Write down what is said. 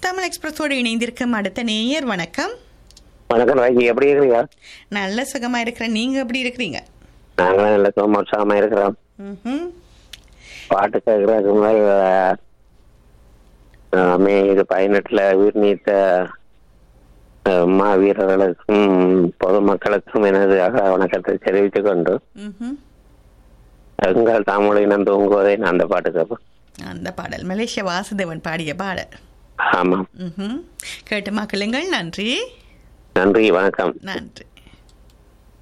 தமிழ் எக்ஸ்பிரஸோடு இணைந்திருக்கும் அடுத்த நேயர் வணக்கம். வணக்கம் ராஜி, எப்படி இருக்கிறீங்க? நல்ல சுகமா இருக்கிறேன். நீங்க எப்படி இருக்கிறீங்க? நாங்களும் நல்ல சோமோற்சாகமா இருக்கிறோம். பாட்டு கேட்கறதுக்கு முன்னாடி மே இது 18 உயிர் நீத்த மாவீரர்களுக்கும் பொதுமக்களுக்கும் எனது வணக்கத்தை தெரிவித்துக் கொண்டு எங்கள் தமிழினம் தூங்குவதை நான் அந்த பாட்டு கேட்பேன். அந்த பாடல் மலேசிய வாசுதேவன் பாடிய பாடல். ஆமாம். கேட்டு மக்களுங்கள். நன்றி. நன்றி, வணக்கம். நன்றி.